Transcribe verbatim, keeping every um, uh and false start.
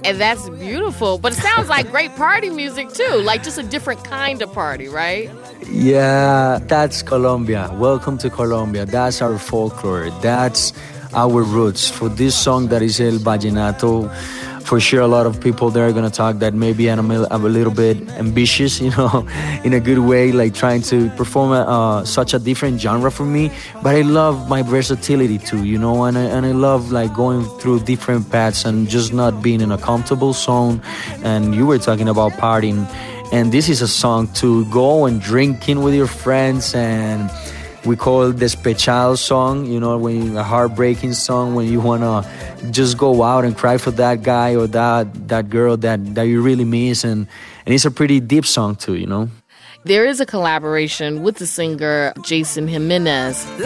And that's beautiful. But it sounds like great party music, too. Like just a different kind of party, right? Yeah, that's Colombia. Welcome to Colombia. That's our folklore. That's our roots. For this song that is El Vallenato, for sure a lot of people there are going to talk that maybe I'm a, I'm a little bit ambitious, you know, in a good way, like trying to perform a, uh, such a different genre for me. But I love my versatility too, you know, and I, and I love like going through different paths and just not being in a comfortable zone. And you were talking about partying, and this is a song to go and drinking with your friends, and we call it Despechado song, you know, when a heartbreaking song, when you want to just go out and cry for that guy or that that girl that, that you really miss. And, and it's a pretty deep song too, you know. There is a collaboration with the singer Jason Jimenez.